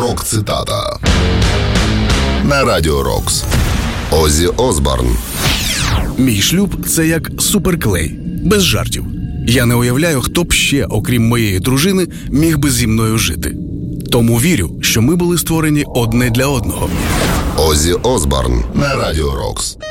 Рок-цитата на Радіо Рокс. Оззі Осборн. Мій шлюб – це як суперклей. Без жартів. Я не уявляю, хто б ще, окрім моєї дружини, міг би зі мною жити. Тому вірю, що ми були створені одне для одного. Оззі Осборн на Радіо Рокс.